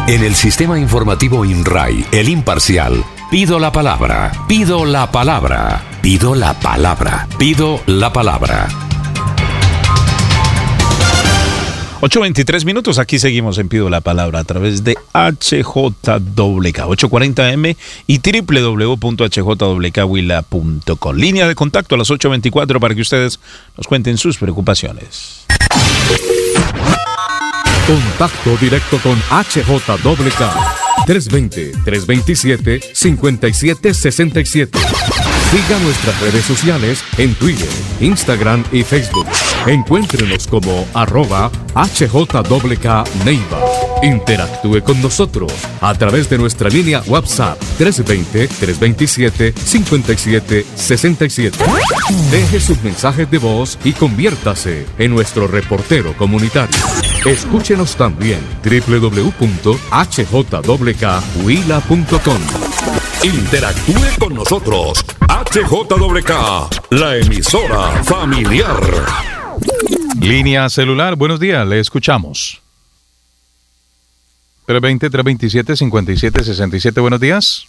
En el sistema informativo INRAI, el imparcial, pido la palabra, pido la palabra, pido la palabra, pido la palabra. 8:23 minutos, aquí seguimos en Pido la Palabra a través de HJWK 840M y www.hjwk.com. Línea de contacto a las 8:24 para que ustedes nos cuenten sus preocupaciones. Contacto directo con HJWK 320-327-5767. Siga nuestras redes sociales en Twitter, Instagram y Facebook. Encuéntrenos como @HJWK Neiva. Interactúe con nosotros a través de nuestra línea WhatsApp 320-327-5767. Deje sus mensajes de voz y conviértase en nuestro reportero comunitario. Escúchenos también www.hjwkhuila.com. Interactúe con nosotros. HJWK, la emisora familiar. Línea celular, buenos días, le escuchamos. 320-327-5767, buenos días.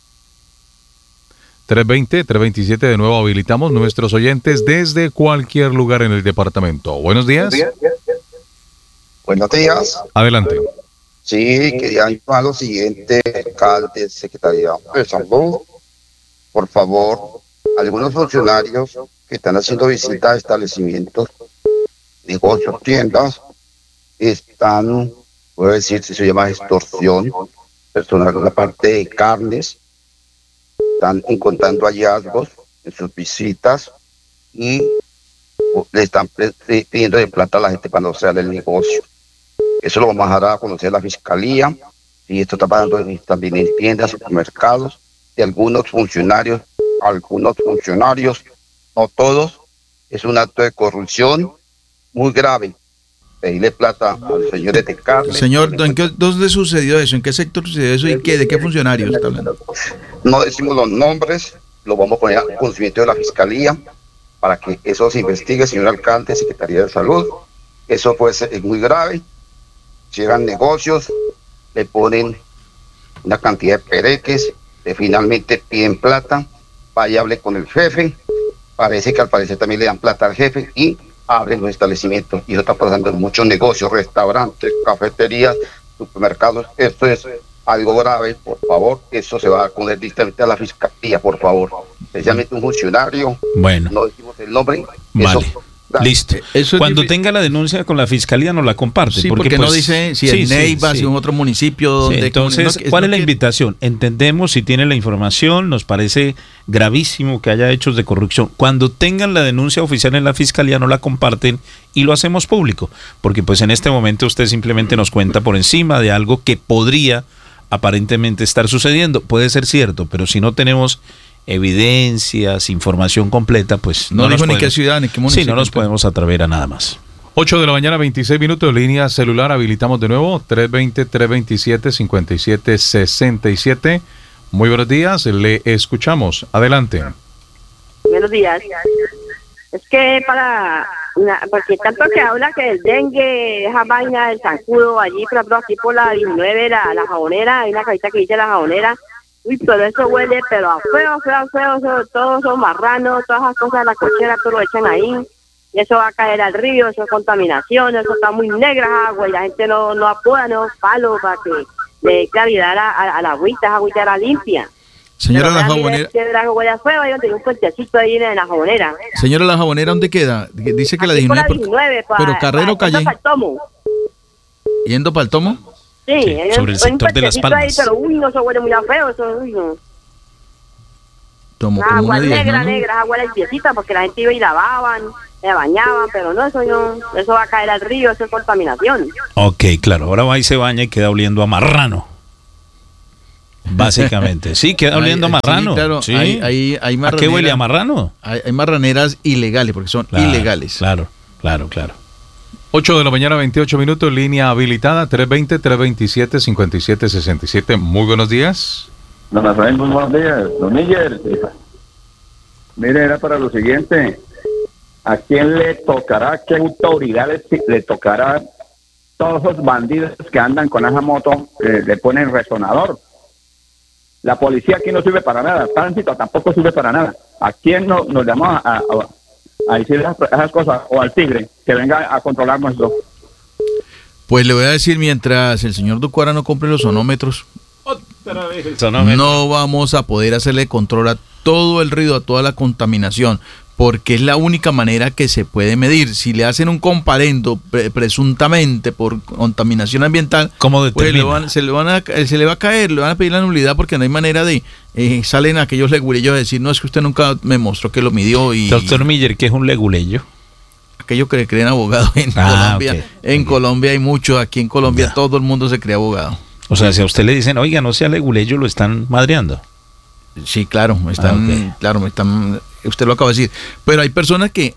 320-327, de nuevo habilitamos nuestros oyentes desde cualquier lugar en el departamento. Buenos días. Buenos días. Adelante. Sí, quería informar a lo siguiente, alcalde, Secretaría de Salud. Por favor, algunos funcionarios que están haciendo visitas a establecimientos, negocios, tiendas, están, puedo decir, si se llama extorsión personal en la parte de carnes, están encontrando hallazgos en sus visitas y le están pidiendo de plata a la gente para no hacer el negocio. Eso lo vamos a dar a conocer la Fiscalía, y esto está pasando también en tiendas, supermercados, de algunos funcionarios, no todos. Es un acto de corrupción muy grave. Pedirle plata al señor de Tecate. Señor, ¿dónde sucedió eso? ¿En qué sector sucedió eso? ¿Y de qué funcionarios está hablando? No decimos los nombres, lo vamos a poner a conocimiento de la Fiscalía para que eso se investigue, señor alcalde, Secretaría de Salud. Eso puede ser muy grave. Llegan negocios, le ponen una cantidad de pereques, finalmente piden plata, vaya, hable con el jefe, parece que al parecer también le dan plata al jefe y abren los establecimientos. Y eso está pasando en muchos negocios, restaurantes, cafeterías, supermercados. Esto es algo grave, por favor. Eso se va a poner directamente a la Fiscalía, por favor. Especialmente un funcionario, bueno, no decimos el nombre. Vale. Eso, listo. Cuando tenga la denuncia con la Fiscalía nos la comparte. Sí, porque no dice si en Neiva, si en otro municipio. Donde entonces, ¿cuál es la invitación? Entendemos, si tiene la información, nos parece gravísimo que haya hechos de corrupción. Cuando tengan la denuncia oficial en la Fiscalía nos la comparten y lo hacemos público. Porque pues en este momento usted simplemente nos cuenta por encima de algo que podría aparentemente estar sucediendo. Puede ser cierto, pero si no tenemos evidencias, información completa, pues no dijo ni qué ciudad ni qué municipio. Sí, no nos podemos atrever a nada más. 8:26 línea celular, habilitamos de nuevo 320-327-5767. Muy buenos días, le escuchamos, adelante. Buenos días. Es que porque tanto que habla que el dengue, esa vaina del zancudo allí, por ejemplo, aquí por la 19, la Jabonera, hay una casita que dice la Jabonera. Uy, pero eso huele, pero a feo, todos son marranos, todas esas cosas de la cochera, todo lo echan ahí, y eso va a caer al río, eso es contaminación, eso está muy negra agua, y la gente no apoda, no palo para que le dé claridad a la agüita, esa agüita era limpia. Señora, la Jabonera. La huele feo, ahí donde hay un puentecito ahí en la Jabonera. Señora, la Jabonera, ¿dónde queda? Dice que la 19, pero Carrero Calle. ¿Yendo para el Tomo? Sí, sobre el sector de Las Palmas. Ahí, pero uy, no, eso huele muy a feo, eso, uy, no. Tomo agua negra, agua limpiecita, porque la gente iba y lavaban, se bañaban, pero no, eso va a caer al río, eso es contaminación. Ok, claro, ahora va y se baña y queda oliendo a marrano. Básicamente, sí, queda oliendo a marrano. Sí, claro, sí. Hay ¿A qué huele a marrano? Hay marraneras ilegales, porque son ilegales. Claro. 8:28 a.m, línea habilitada, 320-327-5767. Muy buenos días. Don Rafael, muy buenos días. Don Miguel, mire, era para lo siguiente. ¿A quién le tocará, qué autoridad le tocará todos esos bandidos que andan con esa moto le ponen resonador. La policía aquí no sirve para nada, tránsito tampoco sirve para nada. ¿A quién nos llamamos a decir esas cosas? O al tigre, que venga a controlarnos eso. Pues le voy a decir, mientras el señor Ducuara no compre los sonómetros, no vamos a poder hacerle control a todo el ruido, a toda la contaminación, porque es la única manera que se puede medir. Si le hacen un comparendo presuntamente por contaminación ambiental, ¿cómo pues se le va a caer, le van a pedir la nulidad porque no hay manera de... salen aquellos leguleyos a decir, no, es que usted nunca me mostró que lo midió. Y doctor Miller, ¿qué es un leguleyo? Aquellos que le creen abogado en Colombia. Okay. En Colombia hay muchos, aquí en Colombia todo el mundo se cree abogado. O sea, si a usted le dicen, oiga, no sea leguleyo, lo están madreando. Sí, claro, usted lo acaba de decir. Pero hay personas que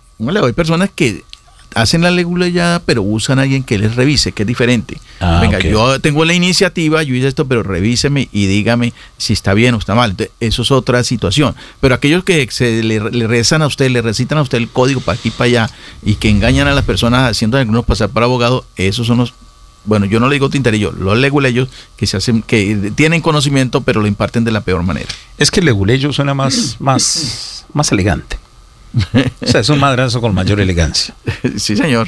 hacen la leguleyada, pero usan a alguien que les revise, que es diferente. Venga, okay, yo tengo la iniciativa, yo hice esto, pero revíseme y dígame si está bien o está mal. Entonces, eso es otra situación. Pero aquellos que le rezan a usted, le recitan a usted el código para aquí y para allá, y que engañan a las personas haciendo a algunos pasar por abogados, esos son los... Bueno, yo no le digo tinterillo, los leguleyos que se hacen, que tienen conocimiento, pero lo imparten de la peor manera. Es que el leguleyo suena más elegante. O sea, es un madrazo con mayor elegancia. Sí, señor.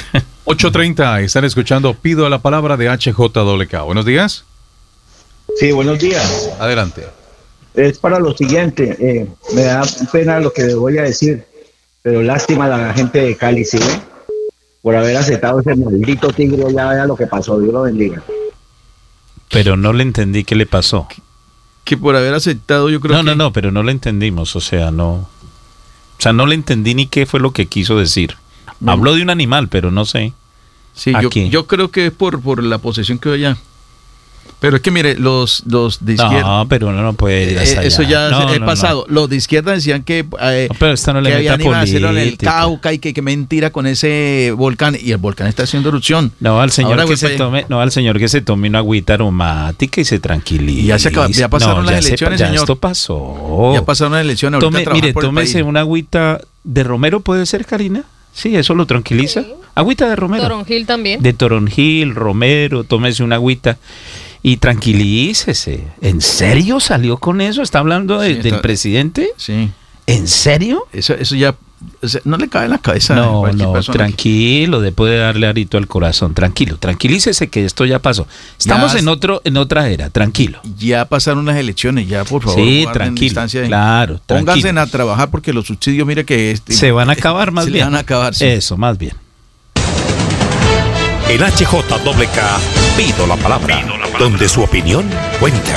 8:30, están escuchando Pido la Palabra de HJWK. Buenos días. Sí, buenos días. Adelante. Es para lo siguiente, me da pena lo que le voy a decir, pero lástima a la gente de Cali, ¿sí ve? Por haber aceptado ese maldito tigre, ya vea lo que pasó, Dios lo bendiga. Pero no le entendí qué le pasó. Que por haber aceptado, yo creo No, pero no le entendimos, o sea, no le entendí ni qué fue lo que quiso decir. Habló de un animal, pero no sé. Sí, yo creo que es por la posesión que allá. Pero es que mire, los de izquierda... No, pero no puede ir hasta allá. Eso ya es pasado. Los de izquierda decían que... pero esta no le que meta política. En el Cauca y que mentira con ese volcán. Y el volcán está haciendo erupción. No, al señor que se tome una agüita aromática y se tranquilice. Y ya pasaron las elecciones, señor. Esto pasó. Ya pasaron las elecciones. Tómese una agüita de romero, ¿puede ser, Karina? Sí, eso lo tranquiliza. Sí. Agüita de romero. Toronjil también. De toronjil, romero, tómese una agüita. Y tranquilícese. ¿En serio salió con eso? ¿Está hablando del presidente? Sí. ¿En serio? Eso ya... O sea, no le cabe en la cabeza. No, tranquilo, después de darle arito al corazón. Tranquilícese que esto ya pasó. Estamos en otra era, tranquilo. Ya pasaron las elecciones, ya por favor. Sí, tranquilo, claro. Pónganse a trabajar porque los subsidios, mire que... se van a acabar más bien. Se van a acabar, sí. Eso, más bien. En HJWK, Pido la Palabra, donde su opinión cuenta.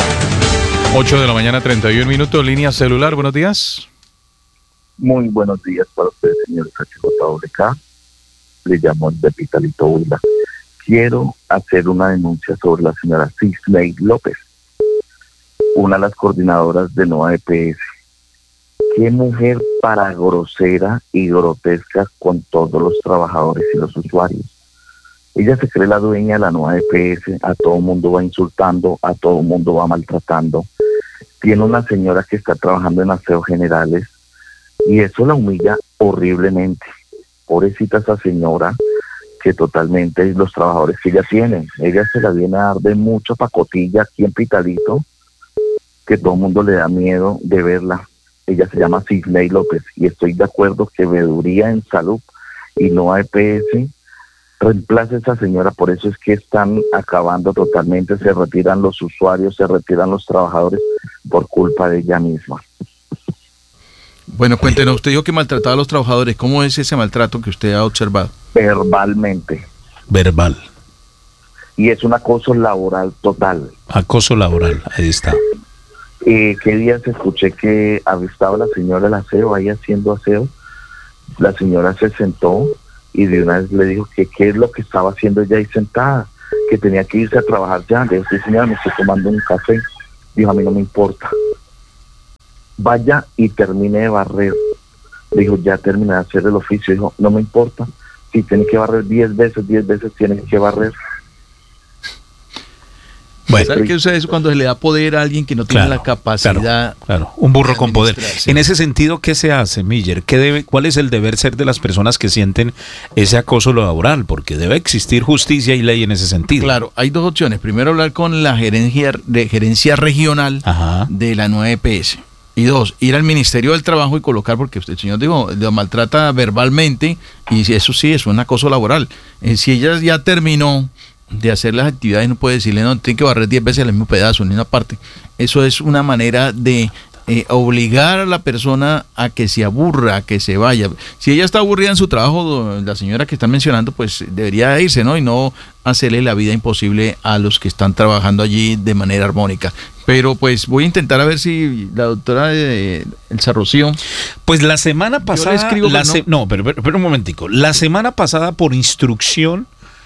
8:31 a.m, línea celular, buenos días. Muy buenos días para ustedes, señores HJWK. Le llamo de Pitalito Huila. Quiero hacer una denuncia sobre la señora Cisney López, una de las coordinadoras de Nueva EPS. Qué mujer para grosera y grotesca con todos los trabajadores y los usuarios. Ella se cree la dueña de la Nueva EPS, a todo el mundo va insultando, a todo el mundo va maltratando. Tiene una señora que está trabajando en aseos generales y eso la humilla horriblemente. Pobrecita esa señora, que totalmente los trabajadores que ella tiene, ella se la viene a dar de mucha pacotilla aquí en Pitalito, que todo el mundo le da miedo de verla. Ella se llama Cisney López y estoy de acuerdo que Veeduría en Salud y Nueva EPS reemplace a esa señora. Por eso es que están acabando totalmente, se retiran los usuarios, se retiran los trabajadores por culpa de ella misma. Bueno, cuéntenos, usted dijo que maltrataba a los trabajadores. ¿Cómo es ese maltrato que usted ha observado? Verbalmente. Verbal. Y es un acoso laboral total. Acoso laboral, ahí está. ¿Qué días escuché que estaba la señora del aseo ahí haciendo aseo? La señora se sentó y de una vez le dijo que qué es lo que estaba haciendo ella ahí sentada, que tenía que irse a trabajar ya. Le dije, señora, me estoy tomando un café. Dijo, a mí no me importa. Vaya y termine de barrer. Le dijo, ya terminé de hacer el oficio. Dijo, no me importa. Si tiene que barrer 10 veces tiene que barrer. Bueno, ¿sabe qué sucede eso cuando se le da poder a alguien que no tiene la capacidad? Claro, un burro con poder. administrarse? En ese sentido, ¿qué se hace, Miller? ¿Cuál es el deber ser de las personas que sienten ese acoso laboral? Porque debe existir justicia y ley en ese sentido. Claro, hay dos opciones. Primero, hablar con la gerencia regional de la nueva EPS. Y dos, ir al Ministerio del Trabajo y colocar, porque usted, el señor dijo, lo maltrata verbalmente, y eso sí es un acoso laboral. Si ella ya terminó de hacer las actividades, no puede decirle, no, tiene que barrer 10 veces el mismo pedazo, ni una parte. Eso es una manera de obligar a la persona a que se aburra, a que se vaya. Si ella está aburrida en su trabajo, la señora que están mencionando, pues debería irse, ¿no? Y no hacerle la vida imposible a los que están trabajando allí de manera armónica. Pero pues voy a intentar a ver si la doctora Elsa Rocío... Pues la semana pasada... escribo, pero un momentico. La semana pasada, por instrucción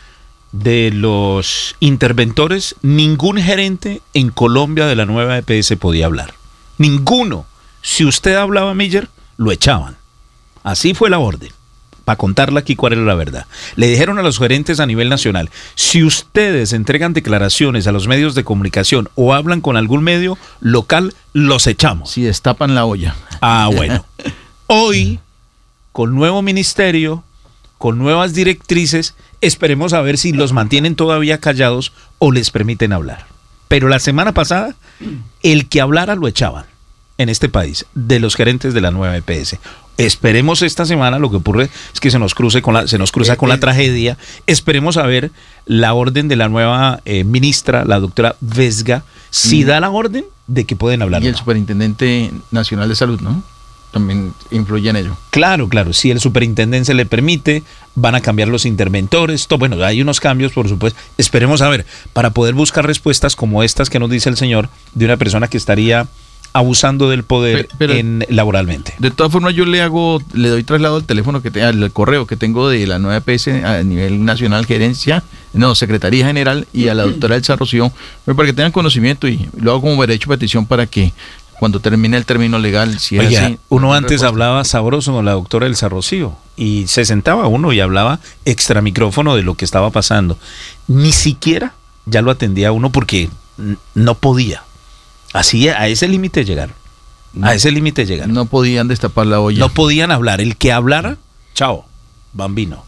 de los interventores, ningún gerente en Colombia de la nueva EPS podía hablar. Ninguno. Si usted hablaba, Miller, lo echaban. Así fue la orden. Para contarle aquí cuál era la verdad. Le dijeron a los gerentes a nivel nacional, si ustedes entregan declaraciones a los medios de comunicación o hablan con algún medio local, los echamos. Si destapan la olla. Ah, bueno. Hoy, con nuevo ministerio, con nuevas directrices, esperemos a ver si los mantienen todavía callados o les permiten hablar. Pero la semana pasada, el que hablara lo echaban en este país, de los gerentes de la nueva EPS. Esperemos esta semana, lo que ocurre es que se nos cruza con la tragedia. Esperemos a ver la orden de la nueva ministra, la doctora Vesga, si da la orden de que pueden hablar. Y el Superintendente Nacional de Salud, ¿no? También influye en ello. Claro, si el superintendente le permite, van a cambiar los interventores, bueno, hay unos cambios, por supuesto. Esperemos a ver, para poder buscar respuestas como estas que nos dice el señor, de una persona que estaría abusando del poder laboralmente. De todas formas, yo le doy traslado al teléfono al correo que tengo de la nueva EPS a nivel nacional, Secretaría General, y a la doctora Elsa Rocío, para que tengan conocimiento, y lo hago como derecho de petición para que cuando termine el término legal, si es así, uno antes hablaba sabroso con la doctora Elsa Rocío y se sentaba uno y hablaba extra micrófono de lo que estaba pasando. Ni siquiera ya lo atendía uno porque no podía. Así, a ese límite llegaron. A ese límite llegaron. No podían destapar la olla. No podían hablar. El que hablara, chao, bambino.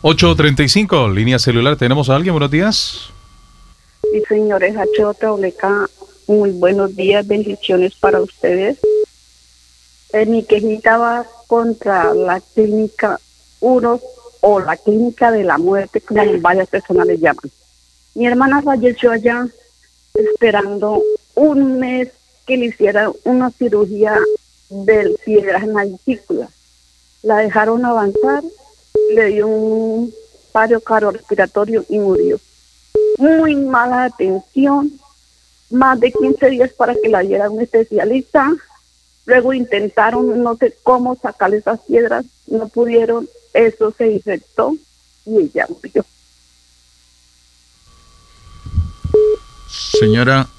8:35, línea celular. ¿Tenemos a alguien? Buenos días. Sí, señores, HJWK, muy buenos días, bendiciones para ustedes. Mi quejita va contra la clínica 1 o la clínica de la muerte, como varias personas le llaman. Mi hermana falleció allá esperando un mes que le hicieran una cirugía de piedras en la vesícula. La dejaron avanzar, le dio un paro cardiorrespiratorio y murió. Muy mala atención, más de 15 días para que la diera un especialista. Luego intentaron, no sé cómo, sacarle esas piedras, no pudieron, eso se infectó y ella murió. Señora,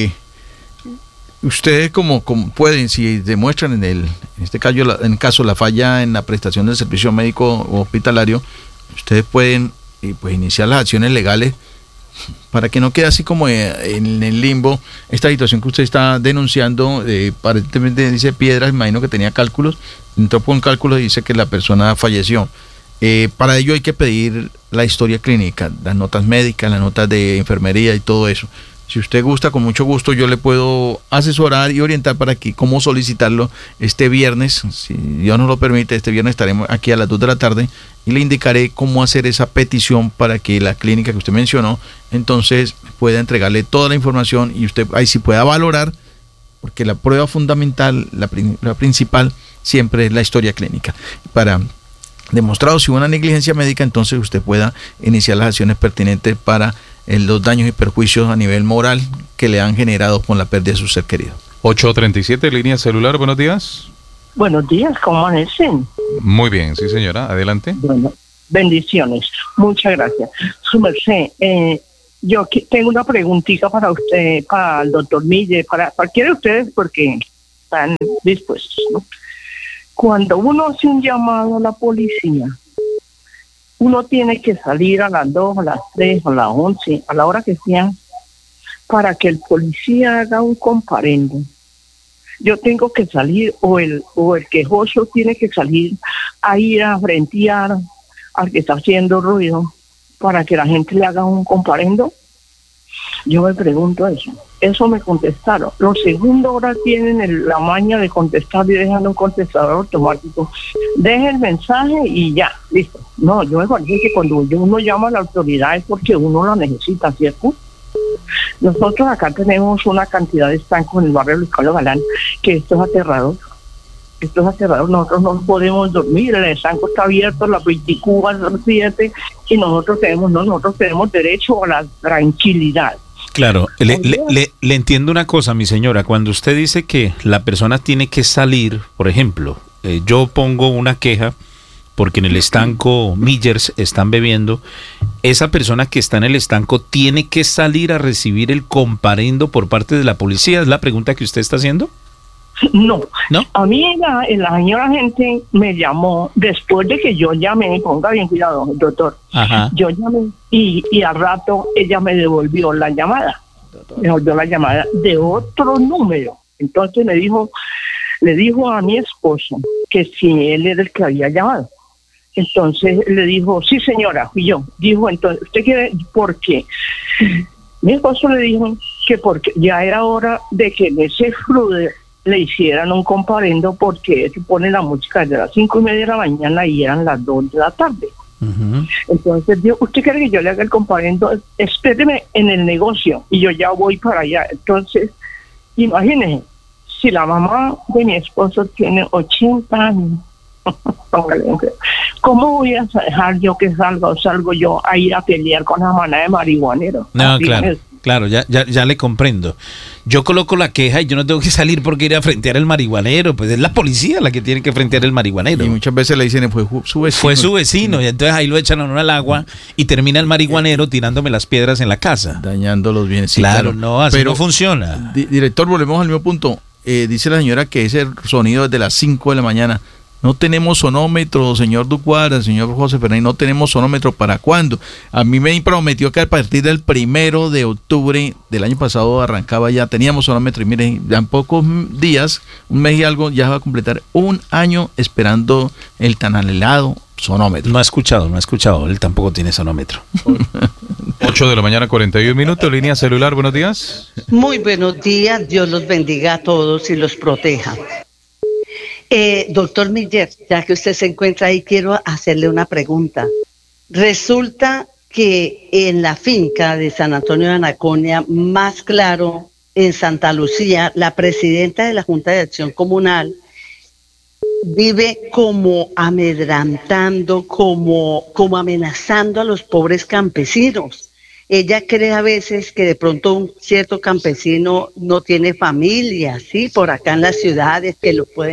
ustedes como pueden, si demuestran en este caso la falla en la prestación del servicio médico o hospitalario, ustedes pueden pues iniciar las acciones legales para que no quede así como en el limbo esta situación que usted está denunciando. Aparentemente dice piedras, imagino que tenía cálculos, entró con cálculos y dice que la persona falleció. Para ello hay que pedir la historia clínica, las notas médicas, las notas de enfermería y todo eso. Si usted gusta, con mucho gusto yo le puedo asesorar y orientar para que cómo solicitarlo este viernes. Si Dios nos lo permite, este viernes estaremos aquí a las 2 de la tarde y le indicaré cómo hacer esa petición para que la clínica que usted mencionó entonces pueda entregarle toda la información y usted ahí sí pueda valorar, porque la prueba fundamental, la principal siempre es la historia clínica. Para demostrado si hubo una negligencia médica, entonces usted pueda iniciar las acciones pertinentes para los daños y perjuicios a nivel moral que le han generado con la pérdida de su ser querido. 8:37, línea celular, buenos días. Buenos días, ¿cómo amanecen? Muy bien, sí señora, adelante. Bueno, bendiciones, muchas gracias. Su merced, yo tengo una preguntita para usted, para el doctor Miller, para cualquiera de ustedes, porque están dispuestos, ¿no? Cuando uno hace un llamado a la policía, uno tiene que salir a las 2, a las 3, a las 11, a la hora que sea, para que el policía haga un comparendo, yo tengo que salir o el quejoso tiene que salir a ir a frentear al que está haciendo ruido para que la gente le haga un comparendo. Yo me pregunto eso. Eso me contestaron. Los segundos ahora tienen la maña de contestar y dejan un contestador automático. Deje el mensaje y ya, listo. No, yo me parece que cuando uno llama a la autoridad es porque uno la necesita, ¿cierto? Nosotros acá tenemos una cantidad de estancos en el barrio Luis Carlos Galán, que esto es aterrador. Esto es aterrador. Nosotros no podemos dormir, el estanco está abierto, las 24/7, y nosotros tenemos derecho a la tranquilidad. Claro, le entiendo una cosa, mi señora. Cuando usted dice que la persona tiene que salir, por ejemplo, yo pongo una queja porque en el estanco Millers están bebiendo, esa persona que está en el estanco tiene que salir a recibir el comparendo por parte de la policía. ¿Es la pregunta que usted está haciendo? No. A mí la señora gente me llamó después de que yo llamé, ponga bien cuidado, doctor. Ajá. Yo llamé y al rato ella me devolvió la llamada. Me devolvió la llamada de otro número. Entonces le dijo a mi esposo que si él era el que había llamado. Entonces le dijo, sí señora, fui yo. Dijo, entonces, ¿usted quiere? ¿Por qué? Mi esposo le dijo que porque ya era hora de que en ese Fruder le hicieran un comparendo, porque se pone la música desde las 5:30 de la mañana y eran las 2 de la tarde. Uh-huh. Entonces dijo, ¿usted quiere que yo le haga el comparendo? Espéreme en el negocio y yo ya voy para allá. Entonces, imagínense, si la mamá de mi esposo tiene 80 años, ¿cómo voy a dejar yo que salgo yo a ir a pelear con la manada de marihuaneros? No, claro, ya le comprendo. Yo coloco la queja y yo no tengo que salir porque ir a frentear el marihuanero, pues es la policía la que tiene que frentear el marihuanero. Y muchas veces le dicen, fue su vecino. Fue su vecino, y entonces ahí lo echan a uno al agua y termina el marihuanero tirándome las piedras en la casa. Dañando los bienes. Sí, claro, no, así no funciona. Director, volvemos al mismo punto. Dice la señora que ese sonido desde las 5 de la mañana. No tenemos sonómetro, señor Ducuara, señor José Fernández, no tenemos sonómetro. ¿Para cuándo? A mí me prometió que a partir del 1 de octubre del año pasado arrancaba ya, teníamos sonómetro, y miren, ya en pocos días, un mes y algo, ya va a completar un año esperando el tan anhelado sonómetro. No ha escuchado, él tampoco tiene sonómetro. 8 de la mañana, 41 minutos, línea celular, buenos días. Muy buenos días, Dios los bendiga a todos y los proteja. Doctor Miller, ya que usted se encuentra ahí, quiero hacerle una pregunta. Resulta que en la finca de San Antonio de Anaconia, más claro, en Santa Lucía, la presidenta de la Junta de Acción Comunal vive como amedrantando, como amenazando a los pobres campesinos. Ella cree a veces que de pronto un cierto campesino no tiene familia, ¿sí? Por acá en las ciudades que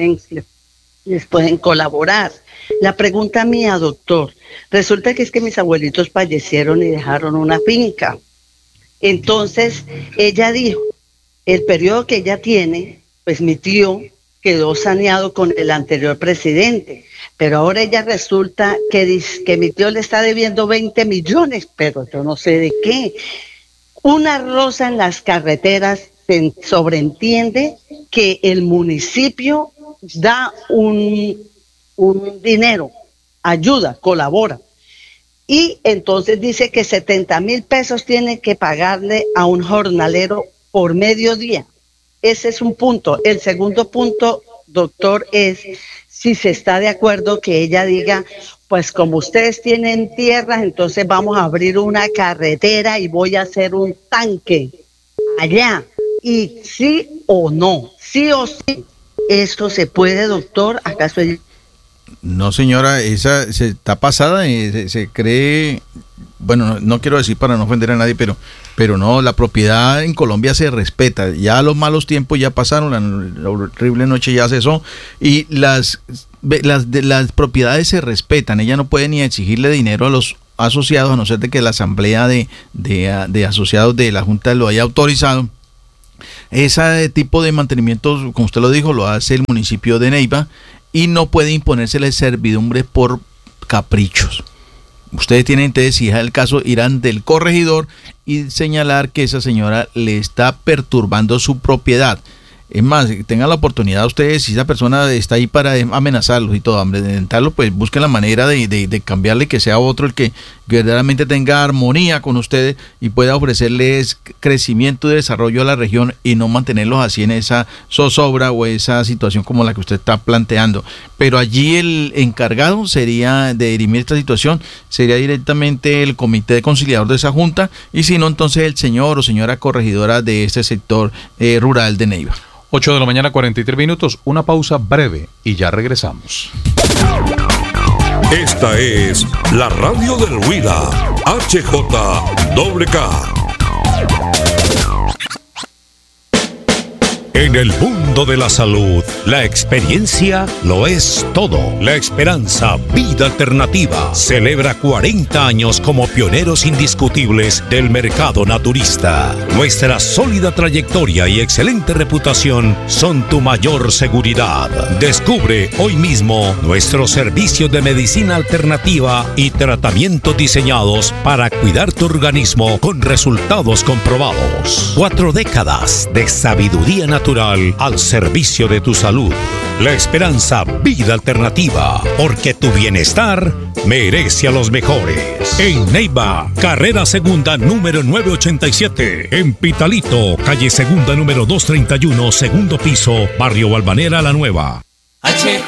les pueden colaborar. La pregunta mía, doctor, resulta que es que mis abuelitos fallecieron y dejaron una finca. Entonces, ella dijo, el periodo que ella tiene, pues mi tío quedó saneado con el anterior presidente. Pero ahora ella resulta que mi tío le está debiendo 20 millones, pero yo no sé de qué. Una rosa en las carreteras, se sobreentiende que el municipio da un dinero, ayuda, colabora. Y entonces dice que 70,000 pesos tiene que pagarle a un jornalero por mediodía. Ese es un punto. El segundo punto, doctor, es si se está de acuerdo que ella diga, pues como ustedes tienen tierras, entonces vamos a abrir una carretera y voy a hacer un tanque allá. Y sí o no, sí o sí, ¿esto se puede, doctor? ¿Acaso ella? No, señora, esa se está pasada, se cree, bueno, no quiero decir para no ofender a nadie, pero no, la propiedad en Colombia se respeta. Ya los malos tiempos ya pasaron, la horrible noche ya cesó, y las propiedades se respetan. Ella no puede ni exigirle dinero a los asociados, a no ser de que la asamblea de asociados de la Junta lo haya autorizado. Ese tipo de mantenimiento, como usted lo dijo, lo hace el municipio de Neiva, y no puede imponérsele servidumbre por caprichos. Ustedes tienen entonces, si es el caso, irán del corregidor y señalar que esa señora le está perturbando su propiedad. Es más, tengan la oportunidad ustedes, si esa persona está ahí para amenazarlos y todo, amedrentarlo, pues busquen la manera de cambiarle, que sea otro el que verdaderamente tenga armonía con ustedes y pueda ofrecerles crecimiento y desarrollo a la región y no mantenerlos así en esa zozobra o esa situación como la que usted está planteando. Pero allí el encargado sería de dirimir esta situación, sería directamente el comité conciliador de esa junta, y si no, entonces el señor o señora corregidora de este sector rural de Neiva. 8 de la mañana, 43 minutos, una pausa breve y ya regresamos. Esta es la radio del Huila, HJWK. En el mundo de la salud, la experiencia lo es todo. La Esperanza Vida Alternativa celebra 40 años como pioneros indiscutibles del mercado naturista. Nuestra sólida trayectoria y excelente reputación son tu mayor seguridad. Descubre hoy mismo nuestros servicios de medicina alternativa y tratamientos diseñados para cuidar tu organismo con resultados comprobados. 4 décadas de sabiduría natural al servicio de tu salud. La Esperanza Vida Alternativa, porque tu bienestar merece a los mejores. En Neiva, carrera segunda número 987. En Pitalito, calle segunda número 231, segundo piso, barrio Balvanera La Nueva.